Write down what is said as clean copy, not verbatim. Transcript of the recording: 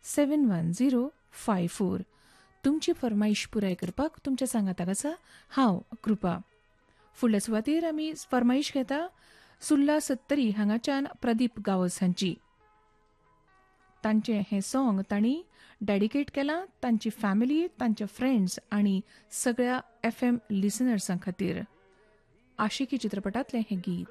7154. तुमची फरमाईश पुराय करपाक तुमच्या सांगाताक आसा हांव कृपा. फुडल्या सुवातेर आमी फरमाईश घेता सुर्ला सत्तरी हांगाच्यान प्रदीप गांवस हांची. तांचें हें सॉंग तांणी डॅडिकेट केलां तांची फॅमिली, तांच्या फ्रेंड्स आनी सगळ्या FM लिसनर्सां खातीर. आशिकी चित्रपटांतलें हें गीत.